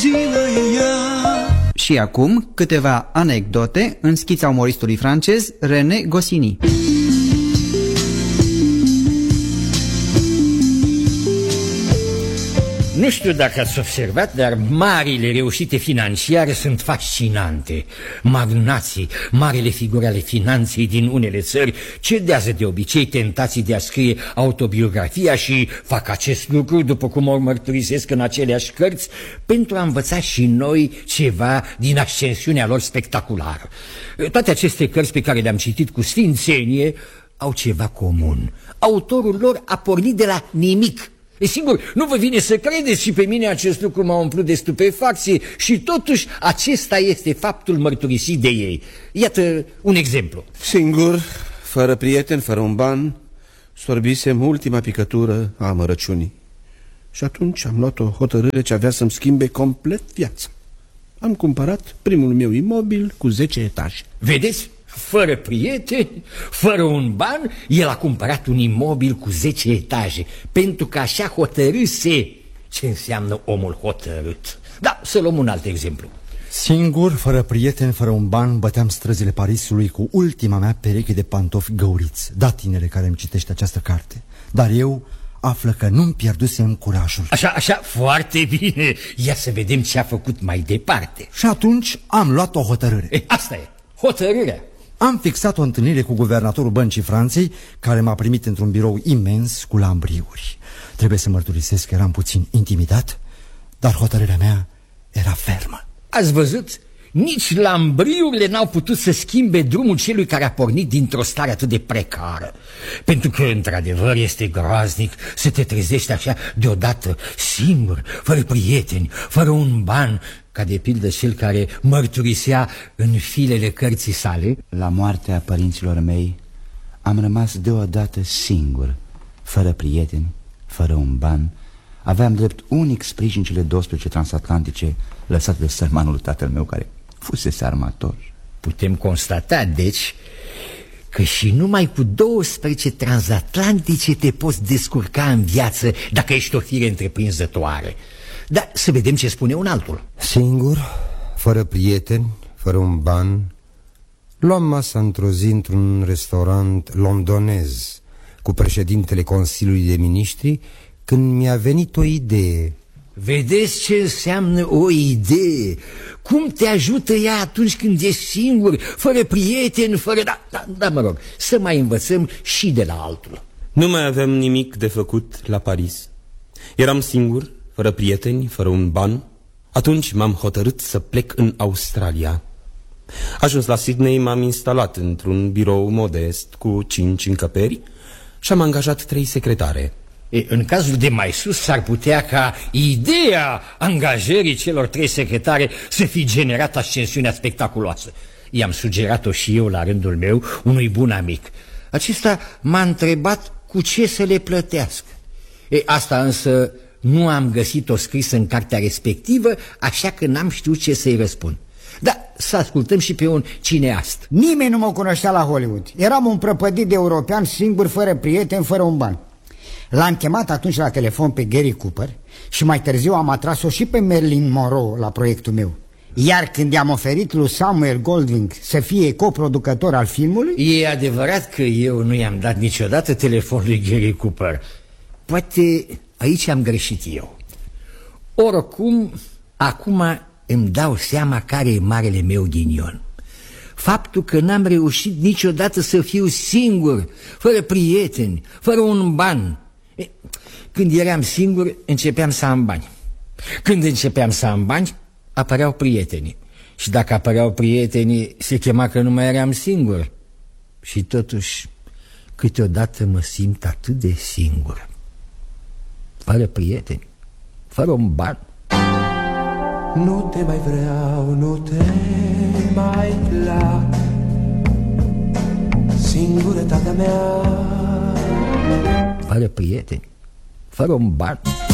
Și acum câteva anecdote în schița umoristului francez René Goscinny. Nu știu dacă ați observat, dar marile reușite financiare sunt fascinante. Magnații, marele figuri ale finanței din unele țări cedează de obicei tentații de a scrie autobiografia și fac acest lucru, după cum o mărturisesc în aceleași cărți, pentru a învăța și noi ceva din ascensiunea lor spectaculară. Toate aceste cărți pe care le-am citit cu sfințenie au ceva comun. Autorul lor a pornit de la nimic. E sigur, nu vă vine să credeți, și pe mine acest lucru m-a umplut de stupefacție, și totuși acesta este faptul mărturisit de ei. Iată un exemplu. Singur, fără prieten, fără un ban, sorbisem ultima picătură a amărăciunii. Și atunci am luat o hotărâre ce avea să-mi schimbe complet viața. Am cumpărat primul meu imobil cu 10 etaje. Vedeți? Fără prieteni, fără un ban, el a cumpărat un imobil cu 10 etaje, pentru că așa hotărâse. Ce înseamnă omul hotărât? Da, să luăm un alt exemplu. Singur, fără prieteni, fără un ban, băteam străzile Parisului cu ultima mea pereche de pantofi găuriți. Da, tinere care îmi citește această carte, dar eu află că nu-mi pierdusem curajul. Așa, foarte bine. Ia să vedem ce a făcut mai departe. Și atunci am luat o hotărâre. Asta e, hotărârea. Am fixat o întâlnire cu guvernatorul Băncii Franței, care m-a primit într-un birou imens cu lambriuri. Trebuie să mărturisesc că eram puțin intimidat, dar hotărârea mea era fermă. Ați văzut? Nici lambriurile n-au putut să schimbe drumul celui care a pornit dintr-o stare atât de precară. Pentru că, într-adevăr, este groaznic să te trezești așa deodată, singur, fără prieteni, fără un ban, ca de pildă cel care mărturisea în filele cărții sale. La moartea părinților mei am rămas deodată singur, fără prieteni, fără un ban. Aveam drept unic sprijin cele 12 transatlantice lăsate de sărmanul tatăl meu, care fusese armator. Putem constata, deci, că și numai cu 12 transatlantice te poți descurca în viață dacă ești o fire întreprinzătoare. Dar să vedem ce spune un altul. Singur, fără prieteni, fără un ban, luam masa într-o zi într-un restaurant londonez cu președintele Consiliului de Ministri, când mi-a venit o idee. Vedeți ce înseamnă o idee? Cum te ajută ea atunci când ești singur, fără prieteni, fără... Da, mă rog, să mai învățăm și de la altul. Nu mai aveam nimic de făcut la Paris. Eram singur, fără prieteni, fără un ban. Atunci m-am hotărât să plec în Australia. Ajuns la Sydney, m-am instalat într-un birou modest cu 5 încăperi și am angajat 3 secretare. În cazul de mai sus s-ar putea ca ideea angajării celor 3 secretare să fi generat ascensiunea spectaculoasă. I-am sugerat-o și eu la rândul meu unui bun amic. Acesta m-a întrebat cu ce să le plătească. Asta însă nu am găsit-o scrisă în cartea respectivă, așa că n-am știut ce să-i răspund. Da, să ascultăm și pe un cineast. Nimeni nu mă cunoștea la Hollywood. Eram un prăpădit de european, singur, fără prieteni, fără un ban. L-am chemat atunci la telefon pe Gary Cooper și mai târziu am atras-o și pe Marilyn Monroe la proiectul meu. Iar când i-am oferit lui Samuel Goldwyn să fie coproducător al filmului... E adevărat că eu nu i-am dat niciodată telefonul lui Gary Cooper. Poate aici am greșit eu. Oricum, acum îmi dau seama care e marele meu ghinion. Faptul că n-am reușit niciodată să fiu singur, fără prieteni, fără un ban. Când eram singur, începeam să am bani. Când începeam să am bani, apăreau prietenii. Și dacă apăreau prietenii, se chema că nu mai eram singur. Și totuși, câteodată mă simt atât de singur, fără prieteni, fără un ban. Nu te mai vreau, nu te mai plac, singurătatea mea, fără prieteni, fără un ban.